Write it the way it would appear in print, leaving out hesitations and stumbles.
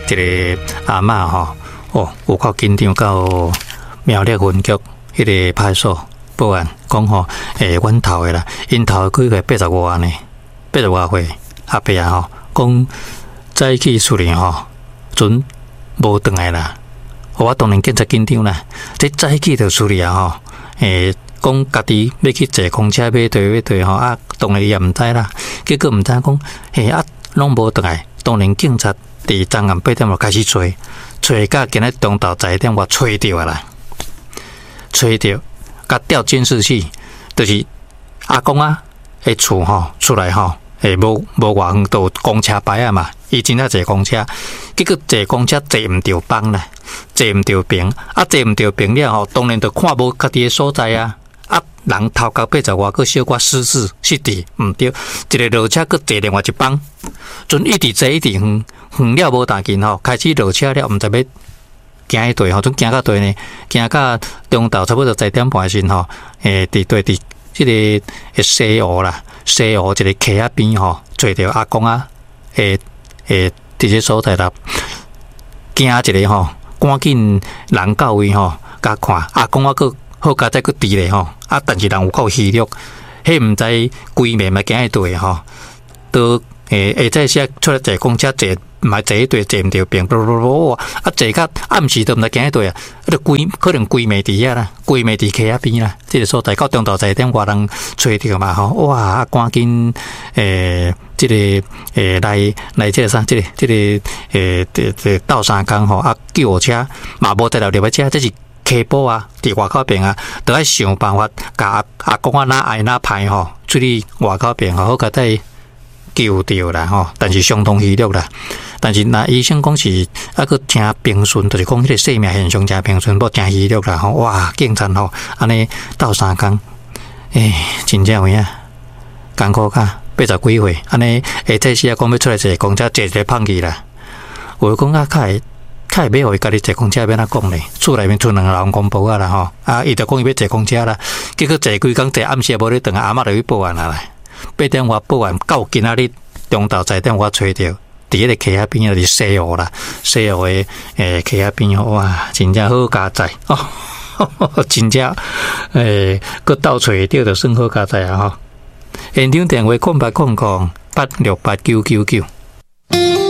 一个阿嬷吼，有够紧张到苗栗分局迄个派出所报案，讲吼，阮头的啦，因头几个80外呢，80外岁阿伯啊吼，讲早起厝里吼，准无转来啦。我当然警察紧张啦，这早起就处理啊吼，讲家己要去坐公车买对吼，啊，当然也毋知啦，结果毋知讲，拢无转来，当然警察伫昨暗8点就开始找到今日中昼11点我找到啊啦，找到，甲调监视器，就是阿公啊，厝吼出来吼，无偌远到公车牌啊嘛。伊真正坐公车，结果坐公车坐毋着帮啦，坐毋着边，坐毋着边了吼，当然就看无家己的所在啊。人头壳80外，佫小可失智失智，毋对，一个落车佫坐另外一帮，阵一直坐一直远了无大紧吼，开始落车了，毋知要行迄队吼，阵行到队呢，行到中昼差不多11点半时吼，伫队伫即个西湖啦，西湖一个溪仔边吼，找着阿公啊，伫这所在啦，惊一个吼，赶紧人到位吼，甲看阿公啊，佫好佳再佫伫咧吼，但是人有够虚弱，迄毋知规暝嘛行迄队吼，都下早时出来坐公车坐，毋系坐迄队坐毋着边，坐到暗时都毋知行迄队啊，可能规暝伫遐啦，规暝伫溪仔边啦，即个所在到中昼11点外人找着嘛吼，哇！赶紧即个来即个啥，即个斗三工吼，救护车嘛无再来入来车，这是。溪埔啊，伫外口边啊，都要想办法，甲阿公啊哪爱哪歹吼，出去外口边吼，好甲再救着啦吼。但是相当虚弱啦。但是那医生讲是佫真平顺，就是讲迄个生命现象真平顺，无真虚弱啦吼。哇，警察吼，安尼斗三工，真正有影，艰苦甲80几岁，安尼这时讲要出来坐公车，坐一个放弃啦。有讲较会要互伊家己坐公车，要安怎讲咧？厝内面剩2个人公婆啊啦吼，伊就讲伊要坐公车啦，结果坐几工坐暗时也无咧转，阿嬷就去报案啦。8点外报案，到今仔日中昼11点我找着，伫迄个溪仔边啊，伫西湖啦，西湖的溪仔边吼，哇，真正好佳哉哦，真正佫倒找着就算好佳哉啊吼。现场电话0800868999。